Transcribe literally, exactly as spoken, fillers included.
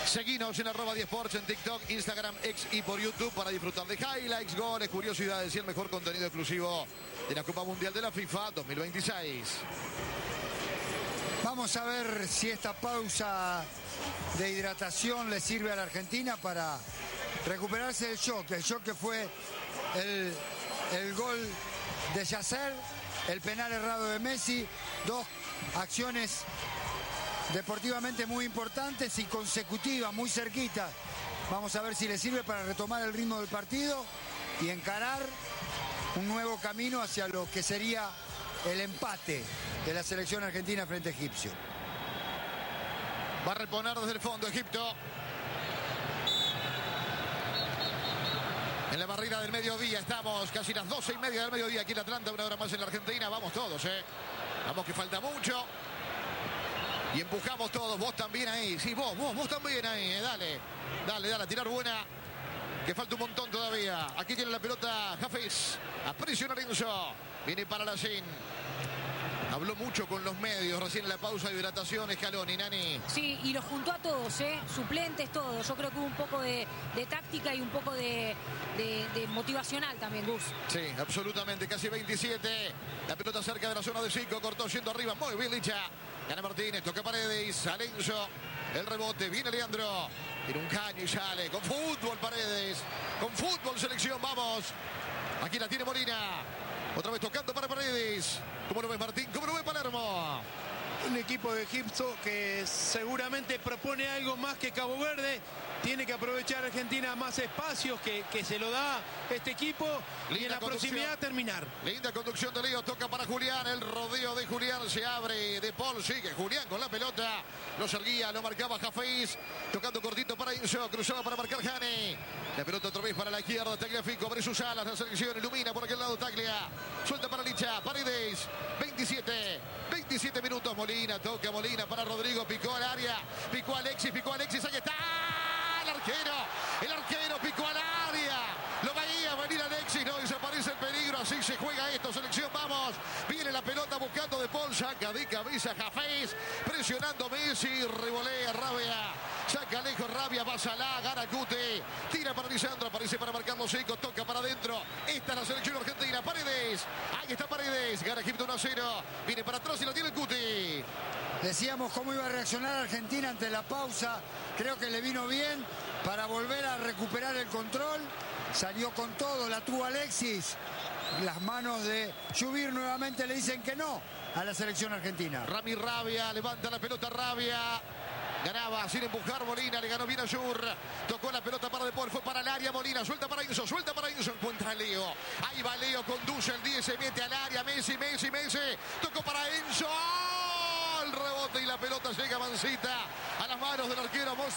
Seguinos en arroba diez sports en TikTok, Instagram, X y por YouTube para disfrutar de highlights, goles, curiosidades y el mejor contenido exclusivo de la Copa Mundial de la FIFA dos mil veintiséis. Vamos a ver si esta pausa de hidratación le sirve a la Argentina para recuperarse del shock. El shock que fue el, el gol de Yasser, el penal errado de Messi, dos acciones deportivamente muy importantes y consecutivas, muy cerquitas. Vamos a ver si le sirve para retomar el ritmo del partido y encarar un nuevo camino hacia lo que sería el empate de la selección argentina frente a Egipcio. Va a reponer desde el fondo Egipto. En la barrera del mediodía estamos, casi las doce y media del mediodía aquí en Atlanta, una hora más en la Argentina. Vamos todos, ¿eh? Vamos que falta mucho. Y empujamos todos, vos también ahí. Sí, vos, vos, vos también ahí, ¿eh? Dale, dale, dale, a tirar buena. Que falta un montón todavía. Aquí tiene la pelota Hafiz. Aprisiona Enzo. Viene para la Sin. Habló mucho con los medios recién en la pausa de hidratación Scaloni, Nani. Sí, y los juntó a todos, ¿eh? Suplentes, todos. Yo creo que hubo un poco de, de táctica y un poco de, de, de motivacional también, Gus. Sí, absolutamente. Casi veintisiete. La pelota cerca de la zona de cinco. Cortó yendo arriba. Muy bien, Licha. Gana Martínez. Toca Paredes. Alenzo. El rebote. Viene Leandro. Tiene un caño y sale. Con fútbol, Paredes. Con fútbol, selección. Vamos. Aquí la tiene Molina. Otra vez tocando para Paredes. ¿Cómo lo ves, Martín? ¿Cómo lo ve Palermo? Un equipo de Egipto que seguramente propone algo más que Cabo Verde. Tiene que aprovechar Argentina más espacios que, que se lo da este equipo. Linda y en la proximidad terminar. Linda conducción de Leo. Toca para Julián. El rodeo de Julián se abre. De Paul sigue Julián con la pelota. Lo seguía, lo marcaba Hafiz. Tocando cortito para Enzo. Cruzaba para marcar Jani. La pelota otra vez para la izquierda. Tagliafico abre sus alas. La selección ilumina por aquel lado Taglia. Suelta para Licha. Paredes. veintisiete. veintisiete minutos. Molina. Toca Molina para Rodrigo. Picó al área. Picó Alexis. Picó Alexis. Ahí está. El arquero. El arquero picó al área. Lo veía venir Alexis. No desaparece el peligro. Así se juega esto. Selección. Vamos. Viene la pelota buscando de Paul. Saca de cabeza Hafiz. Presionando Messi. Revolea Rabia. Saca lejos Rabia, va Salah, gana Guti, tira para Lisandro, aparece para marcar los secos, toca para adentro. Esta es la selección argentina, Paredes, ahí está Paredes, gana Egipto uno a cero, viene para atrás y la tiene el Guti. Decíamos cómo iba a reaccionar Argentina ante la pausa, creo que le vino bien para volver a recuperar el control, salió con todo, la tuvo Alexis. Las manos de Lluvir nuevamente le dicen que no a la selección argentina. Rami Rabia, levanta la pelota Rabia. Ganaba sin empujar Molina, le ganó bien a Yur. Tocó la pelota para De Paul, fue para el área Molina, suelta para Enzo, suelta para Enzo, encuentra a Leo. Ahí va Leo, conduce el diez, se mete al área, Messi, Messi, Messi. Tocó para Enzo. El rebote y la pelota llega mansita a las manos del arquero.